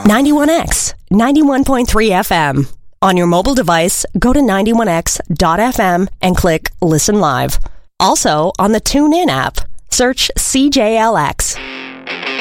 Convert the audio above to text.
91X, 91.3 FM. On your mobile device, go to 91x.fm and click Listen Live. Also, on the TuneIn app, search CJLX.